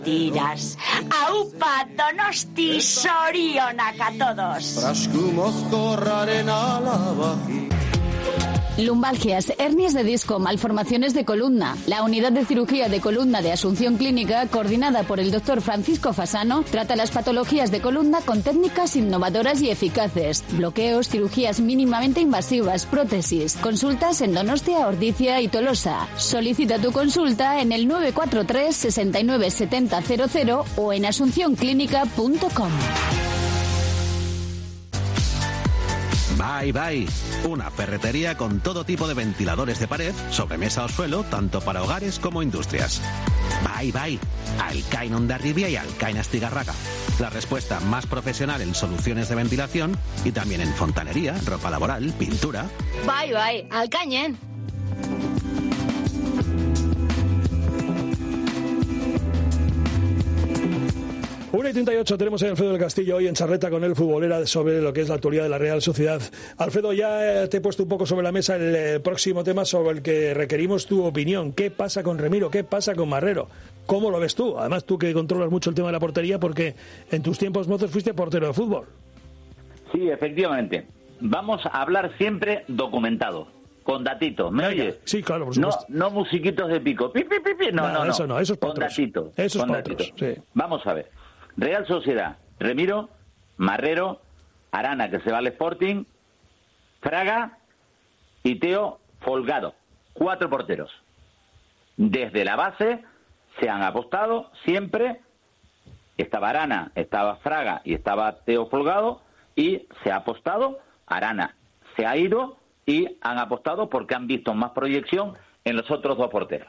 Tiras. Aupa Donosti zorionak a todos. Lumbalgias, hernias de disco, malformaciones de columna. La unidad de cirugía de columna de Asunción Clínica, coordinada por el doctor Francisco Fasano, trata las patologías de columna con técnicas innovadoras y eficaces. Bloqueos, cirugías mínimamente invasivas, prótesis. Consultas en Donostia, Ordizia y Tolosa. Solicita tu consulta en el 943 69 70 00 o en asuncionclínica.com. Bye Bye, una ferretería con todo tipo de ventiladores de pared, sobremesa o suelo, tanto para hogares como industrias. Bye Bye, Alcain Hondarribia y Alcain Astigarraga. La respuesta más profesional en soluciones de ventilación y también en fontanería, ropa laboral, pintura. Bye Bye, Alcañen. 1:38 tenemos a Alfredo del Castillo hoy en charleta con el futbolera sobre lo que es la actualidad de la Real Sociedad. Alfredo, ya te he puesto un poco sobre la mesa el próximo tema sobre el que requerimos tu opinión. ¿Qué pasa con Remiro? ¿Qué pasa con Marrero? ¿Cómo lo ves tú? Además, tú que controlas mucho el tema de la portería porque en tus tiempos mozos fuiste portero de fútbol. Sí, efectivamente. Vamos a hablar siempre documentado, con datitos. ¿Me oyes? Sí, claro, por supuesto. No musiquitos de pico. Pi, pi, pi, pi. No. Eso no, eso es para con otros. datitos. Eso es con para datitos. otros, sí. Vamos a ver. Real Sociedad, Remiro, Marrero, Arana, que se va al Sporting, Fraga y Teo Folgado. 4 porteros. Desde la base se han apostado siempre. Estaba Arana, estaba Fraga y estaba Teo Folgado, y se ha apostado. Arana se ha ido y han apostado porque han visto más proyección en los otros 2 porteros.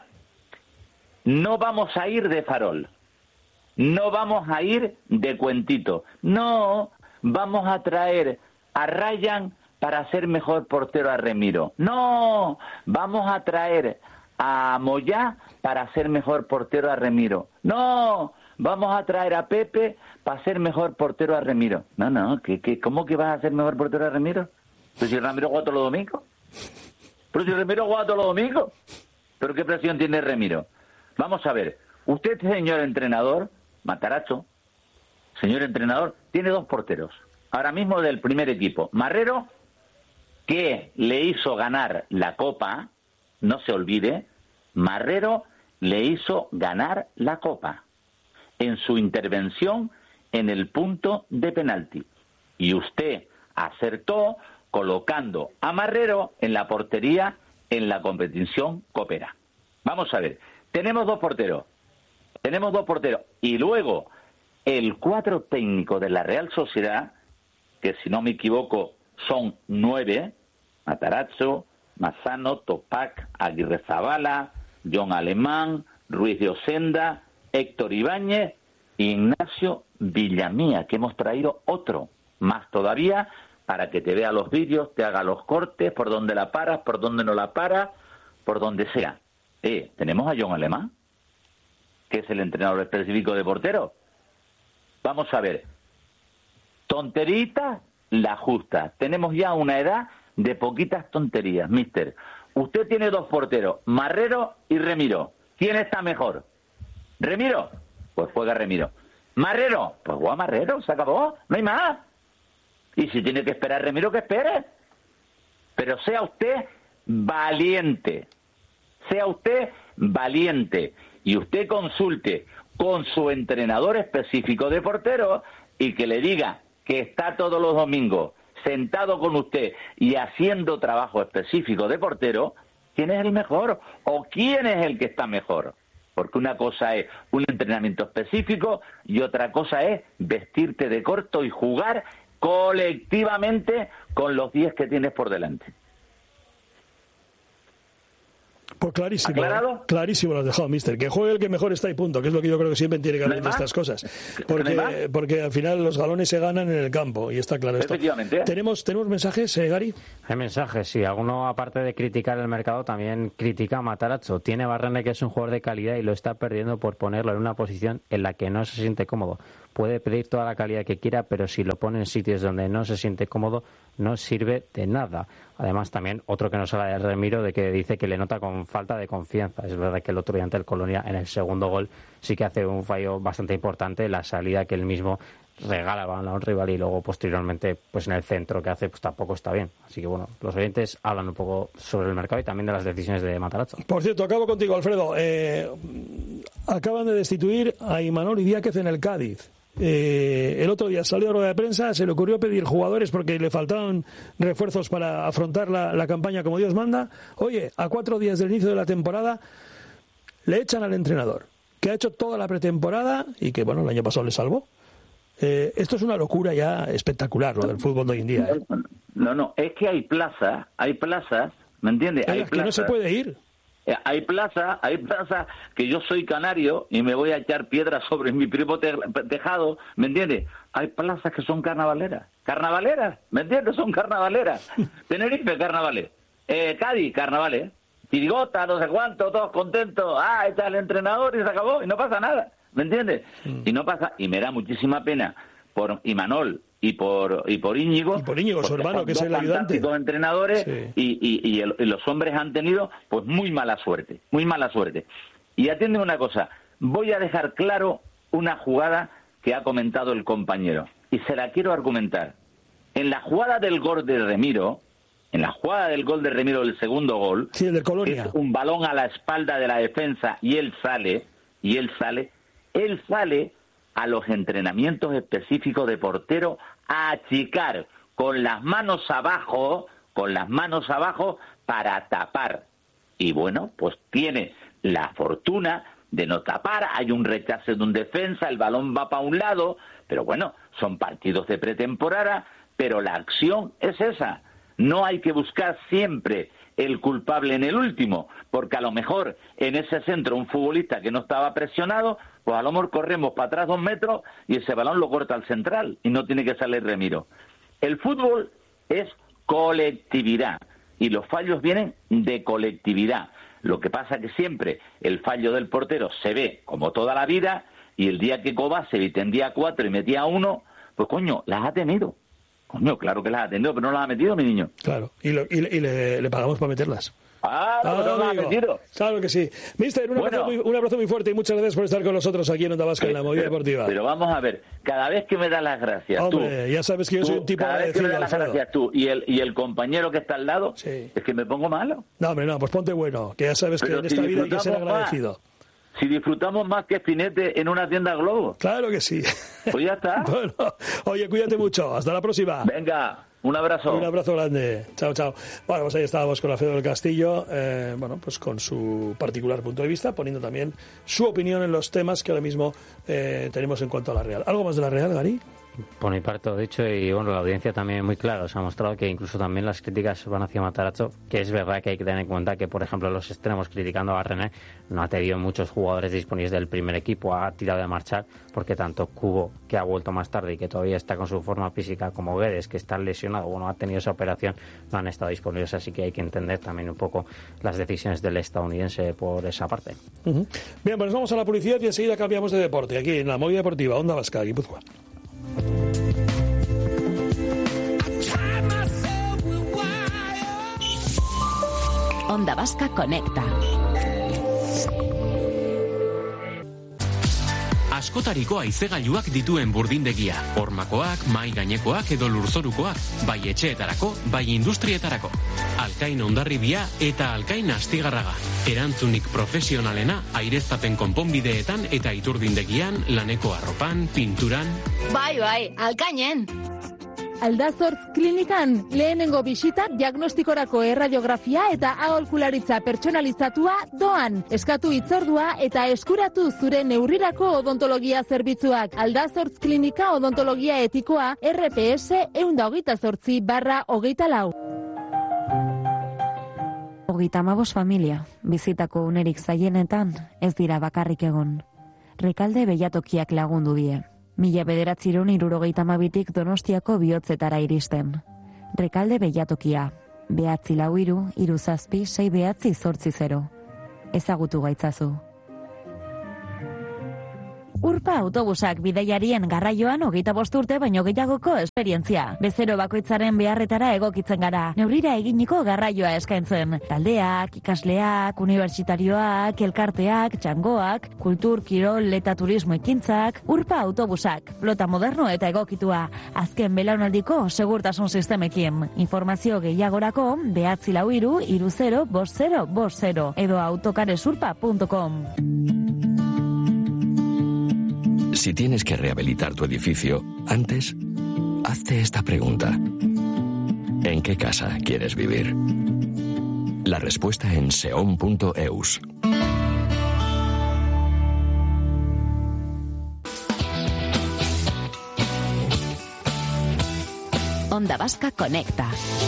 No vamos a ir de farol. No vamos a ir de cuentito. No, vamos a traer a Ryan para hacer mejor portero a Remiro. No, vamos a traer a Moyá para hacer mejor portero a Remiro. No, vamos a traer a Pepe para hacer mejor portero a Remiro. No, ¿cómo que vas a hacer mejor portero a Remiro? Pues si Remiro juega todos los domingos. Pero si Remiro juega todos los domingos. ¿Pero qué presión tiene Remiro? Vamos a ver. Usted, señor entrenador, Matarazzo, señor entrenador, tiene 2 porteros. Ahora mismo del primer equipo. Marrero, que le hizo ganar la Copa, no se olvide, Marrero le hizo ganar la Copa en su intervención en el punto de penalti. Y usted acertó colocando a Marrero en la portería en la competición copera. Vamos a ver, tenemos 2 porteros. Y luego, el cuadro técnico de la Real Sociedad, que si no me equivoco son 9, Matarazzo, Massano, Topac, Aguirrezabala, John Alemán, Ruiz de Osenda, Héctor Ibáñez e Ignacio Villamía, que hemos traído otro más todavía para que te vea los vídeos, te haga los cortes, por donde la paras, por donde no la paras, por donde sea. Tenemos a John Alemán, que es el entrenador específico de portero. Vamos a ver. Tonteritas, la justa. Tenemos ya una edad de poquitas tonterías, mister. Usted tiene 2 porteros, Marrero y Remiro. ¿Quién está mejor? ¿Remiro? Pues juega Remiro. ¿Marrero? Pues juega Marrero, se acabó, no hay más. Y si tiene que esperar Remiro, que espere. Pero sea usted valiente. Y usted consulte con su entrenador específico de portero y que le diga que está todos los domingos sentado con usted y haciendo trabajo específico de portero, quién es el mejor o quién es el que está mejor. Porque una cosa es un entrenamiento específico y otra cosa es vestirte de corto y jugar colectivamente con los 10 que tienes por delante. Pues clarísimo. ¿Aclarado? Clarísimo lo has dejado, mister. Que juegue el que mejor está y punto, que es lo que yo creo que siempre tiene que haber de estas cosas. Porque al final los galones se ganan en el campo, y está claro esto. Efectivamente. ¿Tenemos mensajes, Gary? Hay mensajes, sí. Alguno, aparte de criticar el mercado, también critica a Matarazzo. Tiene Barrene, que es un jugador de calidad, y lo está perdiendo por ponerlo en una posición en la que no se siente cómodo. Puede pedir toda la calidad que quiera, pero si lo pone en sitios donde no se siente cómodo, no sirve de nada. Además, también otro que nos habla de Remiro, de que dice que le nota como con falta de confianza. Es verdad que el otro día ante el Colonia, en el segundo gol, sí que hace un fallo bastante importante, la salida que él mismo regala el balón a un rival y luego posteriormente pues en el centro que hace pues tampoco está bien. Así que bueno, los oyentes hablan un poco sobre el mercado y también de las decisiones de Matarazzo. Por cierto, acabo contigo, Alfredo. Acaban de destituir a Imanol Idiáquez en el Cádiz. El otro día salió a rueda de prensa, se le ocurrió pedir jugadores porque le faltaban refuerzos para afrontar la campaña como Dios manda. Oye, a 4 días del inicio de la temporada le echan al entrenador, que ha hecho toda la pretemporada y que bueno, el año pasado le salvó. Esto es una locura ya espectacular, lo del fútbol de hoy en día. No, es que hay plazas, ¿me entiendes? Hay que no se puede ir. Hay plaza que yo soy canario y me voy a echar piedras sobre mi primo tejado, ¿me entiendes? Hay plazas que son carnavaleras, ¿me entiendes? Son carnavaleras. Tenerife, carnavales. Cádiz, carnavales. Chirigota, no sé cuánto, todos contentos. Está el entrenador y se acabó y no pasa nada, ¿me entiendes? Y no pasa, y me da muchísima pena por Imanol y por Íñigo. Y por Íñigo, su hermano, que es el ayudante. Dos entrenadores, sí. y los hombres han tenido pues muy mala suerte. Y atiende una cosa, voy a dejar claro una jugada que ha comentado el compañero, y se la quiero argumentar. En la jugada del gol de Remiro, del segundo gol, sí, el del Colonia, es un balón a la espalda de la defensa y él sale a los entrenamientos específicos de portero a achicar con las manos abajo para tapar. Y bueno, pues tiene la fortuna de no tapar, hay un rechace de un defensa, el balón va para un lado, pero bueno, son partidos de pretemporada, pero la acción es esa. No hay que buscar siempre el culpable en el último, porque a lo mejor en ese centro un futbolista que no estaba presionado, pues a lo mejor corremos para atrás 2 metros y ese balón lo corta al central y no tiene que salir Remiro. El fútbol es colectividad y los fallos vienen de colectividad. Lo que pasa que siempre el fallo del portero se ve como toda la vida y el día que Kovacevic tendía 4 y metía 1, pues coño, las ha tenido. Coño, claro que las ha tenido, pero no las ha metido, mi niño. Claro, y le pagamos para meterlas. Pero no las ha metido. Claro que sí. Mister, un abrazo muy fuerte y muchas gracias por estar con nosotros aquí en Onda Vasca en la Movida Deportiva. Pero vamos a ver, cada vez que me das las gracias, hombre, ya sabes que yo soy un tipo agradecido, cada vez que me das las gracias tú y el compañero que está al lado, sí, es que me pongo malo. No, hombre, no, pues ponte bueno, que ya sabes que en esta vida hay que ser agradecido. Si disfrutamos más que Spinete en una tienda Globo. Claro que sí. Pues ya está. Bueno, oye, cuídate mucho. Hasta la próxima. Venga, un abrazo. Un abrazo grande. Chao, chao. Bueno, pues ahí estábamos con Alfredo del Castillo, pues con su particular punto de vista, poniendo también su opinión en los temas que ahora mismo tenemos en cuanto a la Real. ¿Algo más de la Real, Gary? Por mi parte lo dicho, y bueno, la audiencia también muy clara, os ha mostrado que incluso también las críticas van hacia Matarazzo, que es verdad que hay que tener en cuenta que, por ejemplo, los extremos criticando a René, no ha tenido muchos jugadores disponibles del primer equipo, ha tirado de marchar, porque tanto Cubo, que ha vuelto más tarde y que todavía está con su forma física, como Guedes, que está lesionado, bueno, ha tenido esa operación, no han estado disponibles, así que hay que entender también un poco las decisiones del estadounidense por esa parte. Uh-huh. Bien, pues vamos a la publicidad y enseguida cambiamos de deporte, aquí en la Movida Deportiva, Onda Vasca, Guipúzcoa. Onda Vasca Conecta. Askotariko haizegailuak dituen burdindegia. Hormakoak, mai gainekoak edo lurzorukoak, bai etxeetarako, bai industrietarako. Alkain Hondarribia eta Alkain Astigarraga. Erantzunik profesionalena aireztapen konponbideetan eta iturdindegian, laneko arropan, pinturan. Bai, Alkainen. Aldazortz klinikan lehenengo bisita diagnostikorako erradiografia eta aholkularitza pertsonalizatua doan. Eskatu hitzordua eta eskuratu zure neurrirako odontologia zerbitzuak. Aldazortz klinika odontologia etikoa RPS 128/24. 35 familia, bizitako unerik zaienetan ez dira bakarrik egon. Rekalde behiatokiak lagundu die. 1972tik Donostiako bihotzetara iristen. Rekalde behiatokia. 943-37-680. Ezagutu gaitzazu. Urpa autobusak bidaiarien garraioan 25 urte baino gehiagoko esperientzia. Bezero bakoitzaren beharretara egokitzen gara. Neurrira eginiko garraioa eskaintzen. Taldeak, ikasleak, unibertsitarioak, elkarteak, txangoak, kultur, kirol eta turismo ekintzak, Urpa autobusak, flota moderno eta egokitua. Azken belaunaldiko segurtasun sistemekin. Informazio gehiagorako 943-305050 edo autocaresurpa.com. Si tienes que rehabilitar tu edificio, antes, hazte esta pregunta. ¿En qué casa quieres vivir? La respuesta en seon.eus. Onda Vasca Conecta.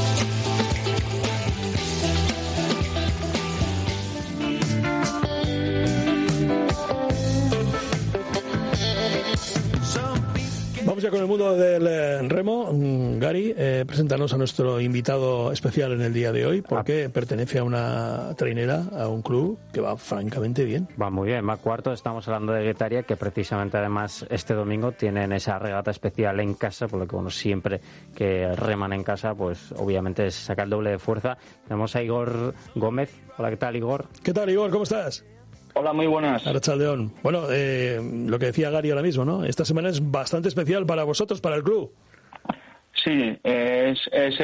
Vamos ya con el mundo del remo. Gary, preséntanos a nuestro invitado especial en el día de hoy, porque pertenece a una trainera, a un club que va francamente bien. Va muy bien, va cuarto. Estamos hablando de Guetaria, que precisamente además este domingo tienen esa regata especial en casa, por lo que siempre que reman en casa, pues obviamente se saca el doble de fuerza. Tenemos a Igor Gómez. Hola, ¿qué tal, Igor? ¿Qué tal, Igor? ¿Cómo estás? Hola, muy buenas. Arratsaldeon. Bueno, lo que decía Gary ahora mismo, ¿no? Esta semana es bastante especial para vosotros, para el club. Sí, es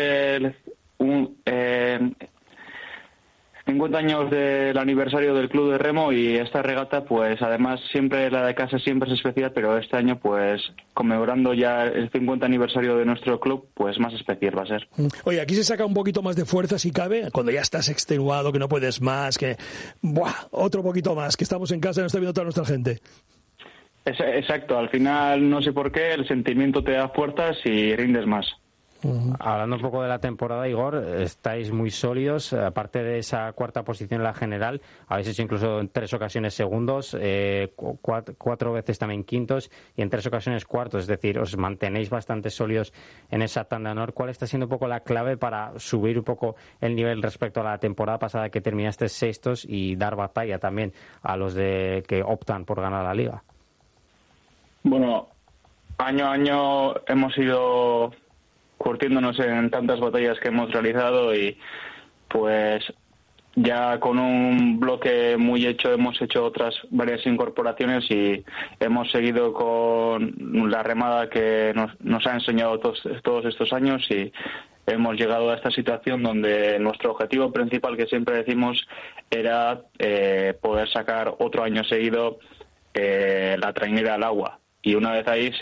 50 años del aniversario del club de remo, y esta regata, pues además siempre la de casa siempre es especial, pero este año, pues conmemorando ya el 50 aniversario de nuestro club, pues más especial va a ser. Oye, aquí se saca un poquito más de fuerza si cabe, cuando ya estás extenuado, que no puedes más, que otro poquito más, que estamos en casa y no está viendo toda nuestra gente. Exacto, al final no sé por qué el sentimiento te da fuerzas y rindes más. Hablando un poco de la temporada, Igor, estáis muy sólidos, aparte de esa cuarta posición en la general, habéis hecho incluso en 3 ocasiones segundos, 4 veces también quintos y en 3 ocasiones cuartos, es decir, os mantenéis bastante sólidos en esa tanda honor. ¿Cuál está siendo un poco la clave para subir un poco el nivel respecto a la temporada pasada, que terminaste sextos, y dar batalla también a los que optan por ganar la liga? Bueno, año a año hemos ido curtiéndonos en tantas batallas que hemos realizado, y pues ya con un bloque muy hecho hemos hecho otras varias incorporaciones y hemos seguido con la remada que nos ha enseñado todos estos años, y hemos llegado a esta situación donde nuestro objetivo principal, que siempre decimos, era poder sacar otro año seguido la trainera al agua, y una vez ahí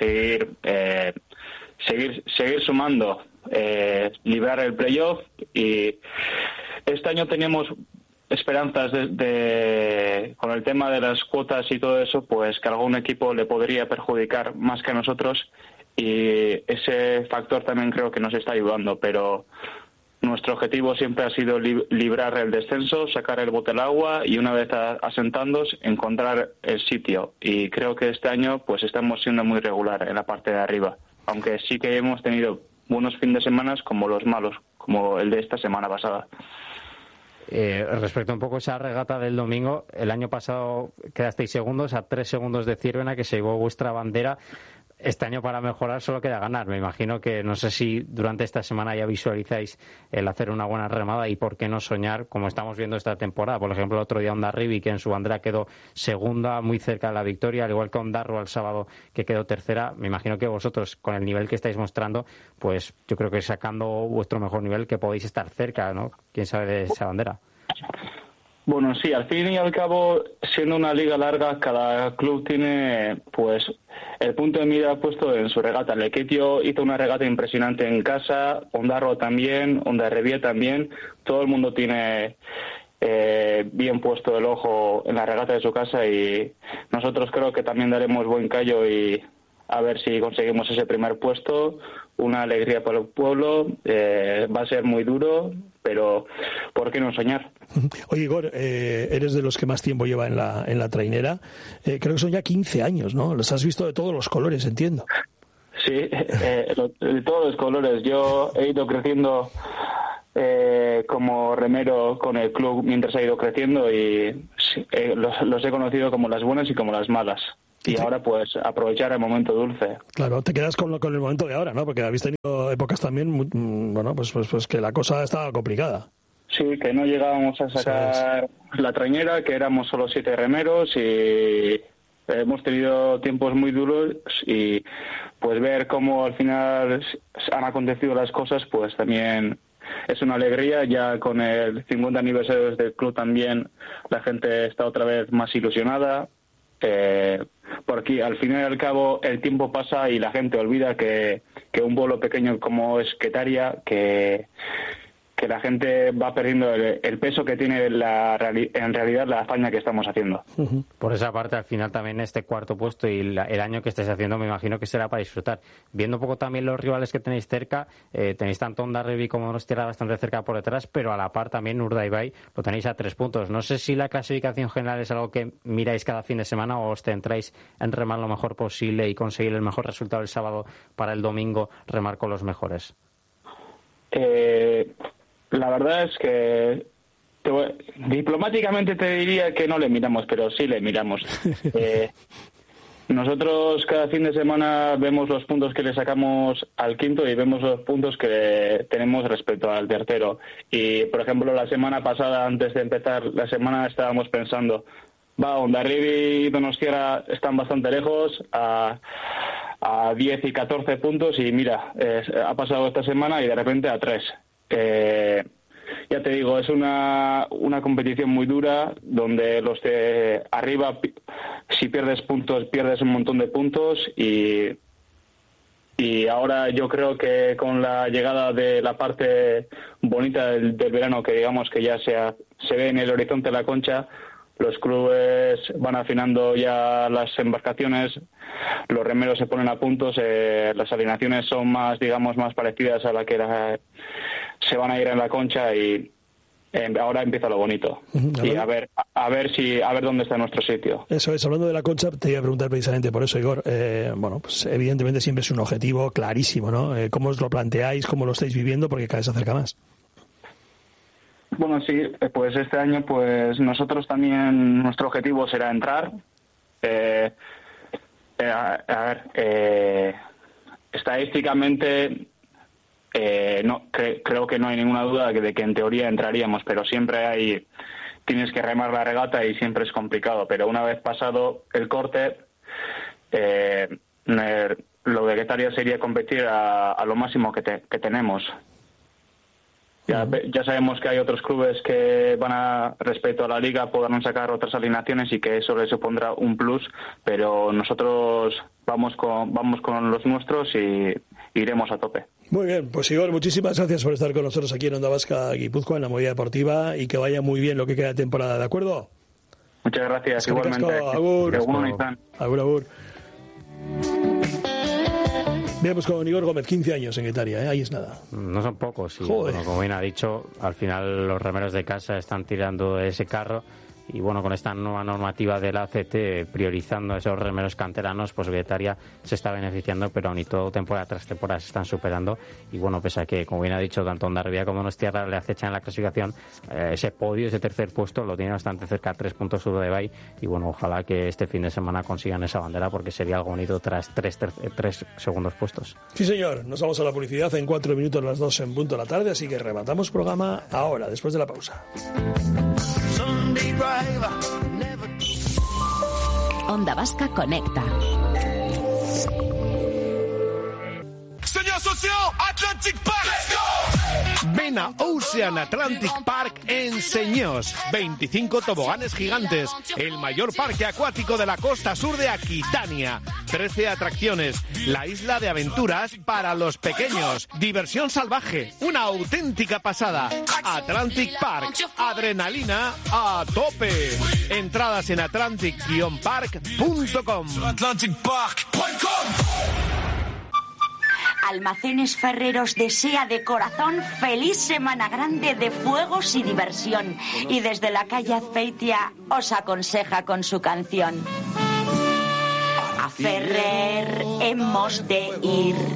seguir sumando, librar el playoff. Y este año tenemos esperanzas con el tema de las cuotas y todo eso, pues que algún equipo le podría perjudicar más que a nosotros, y ese factor también creo que nos está ayudando, pero nuestro objetivo siempre ha sido librar el descenso, sacar el bote al agua, y una vez asentándonos, encontrar el sitio, y creo que este año pues estamos siendo muy regular en la parte de arriba, aunque sí que hemos tenido buenos fines de semana como los malos, como el de esta semana pasada. Respecto un poco a esa regata del domingo, el año pasado quedasteis segundos, a 3 segundos de Círvena, que se llevó vuestra bandera. Este año, para mejorar, solo queda ganar. Me imagino que, no sé si durante esta semana ya visualizáis el hacer una buena remada, y por qué no soñar, como estamos viendo esta temporada. Por ejemplo, el otro día Ondarribi, que en su bandera quedó segunda, muy cerca de la victoria, al igual que Ondarroa el sábado, que quedó tercera. Me imagino que vosotros, con el nivel que estáis mostrando, pues yo creo que sacando vuestro mejor nivel, que podéis estar cerca, ¿no? ¿Quién sabe de esa bandera? Bueno, sí, al fin y al cabo, siendo una liga larga, cada club tiene pues el punto de mira puesto en su regata. El Lequeitio hizo una regata impresionante en casa, Ondarroa también, Ondarribia también. Todo el mundo tiene bien puesto el ojo en la regata de su casa, y nosotros creo que también daremos buen callo, y a ver si conseguimos ese primer puesto. Una alegría para el pueblo, va a ser muy duro, pero ¿por qué no soñar? Oye, Igor, eres de los que más tiempo lleva en la trainera. Creo que son ya 15 años, ¿no? Los has visto de todos los colores, entiendo. Sí, de todos los colores. Yo he ido creciendo como remero con el club mientras ha ido creciendo, y los he conocido como las buenas y como las malas. y ahora pues aprovechar el momento dulce. Claro, te quedas con el momento de ahora, ¿no? Porque habéis tenido épocas también, bueno, pues que la cosa estaba complicada. Sí, que no llegábamos a sacar la trañera, que éramos solo 7 remeros y hemos tenido tiempos muy duros y pues ver cómo al final han acontecido las cosas, pues también es una alegría. Ya con el 50 aniversario del club también la gente está otra vez más ilusionada. Por aquí, al fin y al cabo, el tiempo pasa y la gente olvida que un pueblo pequeño como es Guetaria, que la gente va perdiendo el peso que tiene en realidad la hazaña que estamos haciendo. Por esa parte, al final también este cuarto puesto y el año que estáis haciendo, me imagino que será para disfrutar. Viendo un poco también los rivales que tenéis cerca, tenéis tanto Hondarribia como Donostia bastante cerca por detrás, pero a la par también Urdaibai lo tenéis a 3 puntos. No sé si la clasificación general es algo que miráis cada fin de semana o os centráis en remar lo mejor posible y conseguir el mejor resultado el sábado para el domingo remar con los mejores. La verdad es que diplomáticamente te diría que no le miramos, pero sí le miramos. Nosotros cada fin de semana vemos los puntos que le sacamos al quinto y vemos los puntos que tenemos respecto al tercero. Y, por ejemplo, la semana pasada, antes de empezar la semana, estábamos pensando, Hondarribia y Donostia están bastante lejos, a 10 y 14 puntos, y mira, ha pasado esta semana y de repente a 3. Ya te digo, es una competición muy dura donde los de arriba, si pierdes puntos, pierdes un montón de puntos y ahora yo creo que con la llegada de la parte bonita del verano, que digamos que ya se ve en el horizonte de la Concha, los clubes van afinando ya las embarcaciones, los remeros se ponen a puntos, las alineaciones son más parecidas a la que se van a ir en la Concha y ahora empieza lo bonito. Y a ver dónde está nuestro sitio. Eso es, hablando de la Concha, te iba a preguntar precisamente por eso, Igor. Bueno, pues evidentemente siempre es un objetivo clarísimo, ¿no? ¿Cómo os lo planteáis? ¿Cómo lo estáis viviendo? Porque cada vez se acerca más. Bueno, sí, pues este año pues nosotros también, nuestro objetivo será entrar. Estadísticamente creo que no hay ninguna duda de que en teoría entraríamos, pero siempre tienes que remar la regata y siempre es complicado. Pero una vez pasado el corte, lo de Guetaria sería competir a lo máximo que tenemos. Ya sabemos que hay otros clubes que respecto a la liga, podrán sacar otras alineaciones y que eso les supondrá un plus, pero nosotros vamos con los nuestros y iremos a tope. Muy bien, pues Igor, muchísimas gracias por estar con nosotros aquí en Onda Vasca Guipúzcoa, en la Movida Deportiva, y que vaya muy bien lo que queda de temporada, ¿de acuerdo? Muchas gracias, igualmente. Agur. Agur. Veamos con Igor Gómez, 15 años en Guetaria, ahí es nada. No son pocos, sí. Bueno, como bien ha dicho, al final los remeros de casa están tirando ese carro y bueno, con esta nueva normativa del ACT priorizando a esos remeros canteranos, pues Guetaria se está beneficiando, pero ni todo temporada tras temporada se están superando y bueno, pese a que, como bien ha dicho, tanto Hondarribia como Donostia le acechan en la clasificación, ese podio, ese tercer puesto lo tiene bastante cerca, 3 puntos Urdaibai, y bueno, ojalá que este fin de semana consigan esa bandera porque sería algo bonito tras 3 segundos puestos. Sí señor, nos vamos a la publicidad en 4 minutos, las 2 en punto de la tarde, así que rematamos programa ahora, después de la pausa. Onda Vasca Conecta. Señor socio, Atlantic Park. Let's go. Ven a Ocean Atlantic Park en Señós. 25 toboganes gigantes. El mayor parque acuático de la costa sur de Aquitania. 13 atracciones. La isla de aventuras para los pequeños. Diversión salvaje. Una auténtica pasada. Atlantic Park. Adrenalina a tope. Entradas en atlantic-park.com. Almacenes Ferreros desea de corazón feliz Semana Grande de fuegos y diversión. Y desde la calle Azpeitia os aconseja con su canción. A Ferrer hemos de ir.